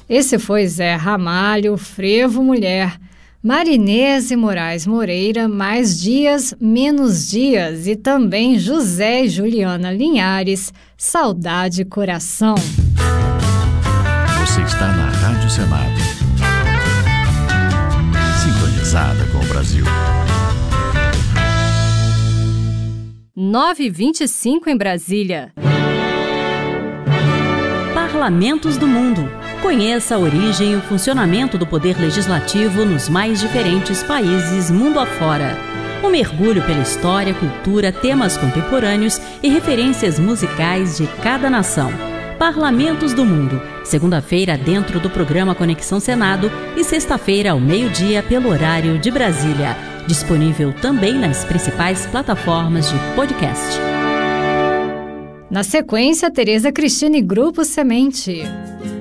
Esse foi Zé Ramalho, Frevo Mulher, Marinese Moraes Moreira, Mais Dias, Menos Dias e também José e Juliana Linhares, Saudade Coração. Você está na Rádio Senado, sintonizada com o Brasil. 9h25 em Brasília. Parlamentos do Mundo. Conheça a origem e o funcionamento do poder legislativo nos mais diferentes países mundo afora. Um mergulho pela história, cultura, temas contemporâneos e referências musicais de cada nação. Parlamentos do Mundo. Segunda-feira dentro do programa Conexão Senado e sexta-feira ao meio-dia pelo horário de Brasília. Disponível também nas principais plataformas de podcast. Na sequência, Tereza Cristina e Grupo Semente.